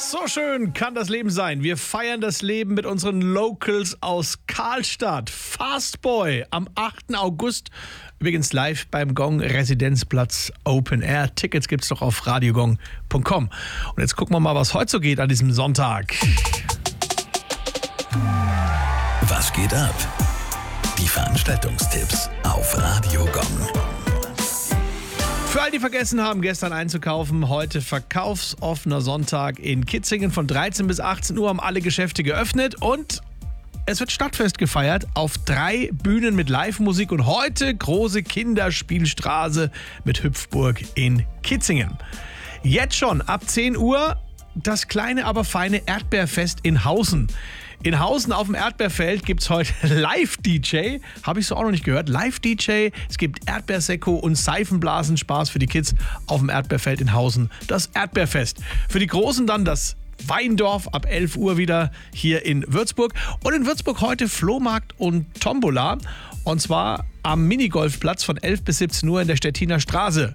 So schön kann das Leben sein. Wir feiern das Leben mit unseren Locals aus Karlstadt. Fastboy am 8. August. Übrigens live beim Gong Residenzplatz Open Air. Tickets gibt's doch auf radiogong.com. Und jetzt gucken wir mal, was heute so geht an diesem Sonntag. Was geht ab? Die Veranstaltungstipps auf Radio Gong. Für all die vergessen haben, gestern einzukaufen, heute verkaufsoffener Sonntag in Kitzingen. Von 13 bis 18 Uhr haben alle Geschäfte geöffnet und es wird Stadtfest gefeiert auf 3 Bühnen mit Live-Musik und heute große Kinderspielstraße mit Hüpfburg in Kitzingen. Jetzt schon ab 10 Uhr das kleine, aber feine Erdbeerfest in Hausen. In Hausen auf dem Erdbeerfeld gibt es heute Live-DJ. Habe ich so auch noch nicht gehört. Live-DJ. Es gibt Erdbeersekko und Seifenblasenspaß für die Kids auf dem Erdbeerfeld in Hausen. Das Erdbeerfest. Für die Großen dann das Weindorf ab 11 Uhr wieder hier in Würzburg. Und in Würzburg heute Flohmarkt und Tombola. Und zwar am Minigolfplatz von 11 bis 17 Uhr in der Stettiner Straße.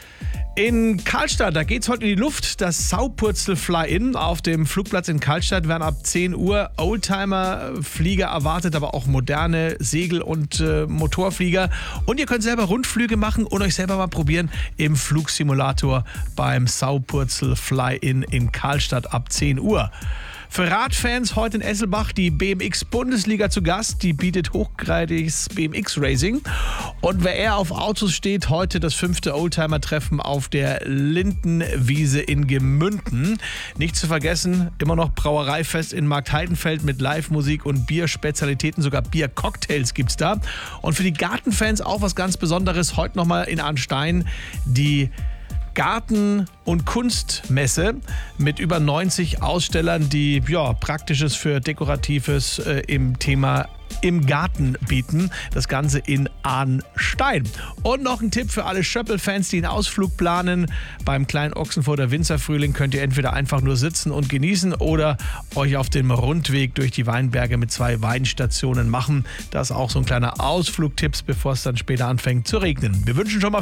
In Karlstadt, da geht's heute in die Luft, das Saupurzel Fly-In auf dem Flugplatz in Karlstadt werden ab 10 Uhr Oldtimer-Flieger erwartet, aber auch moderne Segel- und Motorflieger. Und ihr könnt selber Rundflüge machen und euch selber mal probieren im Flugsimulator beim Saupurzel Fly-In in Karlstadt ab 10 Uhr. Für Radfans heute in Esselbach die BMX-Bundesliga zu Gast. Die bietet hochgradiges BMX-Racing. Und wer eher auf Autos steht, heute das 5. Oldtimer-Treffen auf der Lindenwiese in Gemünden. Nicht zu vergessen, immer noch Brauereifest in Marktheidenfeld mit Live-Musik und Bierspezialitäten. Sogar Biercocktails gibt's da. Und für die Gartenfans auch was ganz Besonderes. Heute nochmal in Arnstein die Garten- und Kunstmesse mit über 90 Ausstellern, die Praktisches für Dekoratives im Thema im Garten bieten. Das Ganze in Arnstein. Und noch ein Tipp für alle Schöppel-Fans, die einen Ausflug planen. Beim kleinen Ochsenfurter Winzerfrühling könnt ihr entweder einfach nur sitzen und genießen oder euch auf dem Rundweg durch die Weinberge mit 2 Weinstationen machen. Das ist auch so ein kleiner Ausflugtipp, bevor es dann später anfängt zu regnen. Wir wünschen schon mal